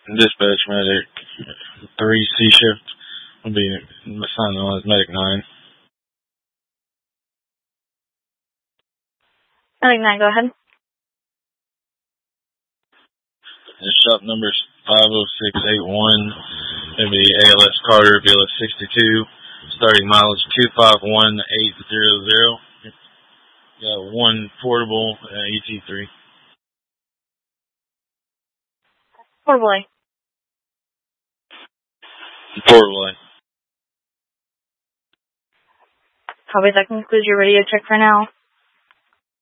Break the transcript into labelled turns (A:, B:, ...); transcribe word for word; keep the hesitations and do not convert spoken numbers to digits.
A: Dispatch medic three C shift will be assigned on as medic nine.
B: Medic nine, go ahead.
A: The shop number's five oh six eight one. It'll be A L S Carter, B L S sixty-two. Starting mileage two five one eight zero zero. Got one portable uh, E T three.
B: Portable A.
A: Portable A.
B: Copy, that concludes your radio check for now.